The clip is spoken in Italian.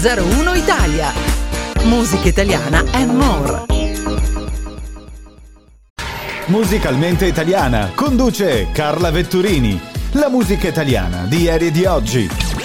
01 Italia. Musica italiana and more. Musicalmente italiana conduce Carla Vetturini. La musica italiana di ieri e di oggi.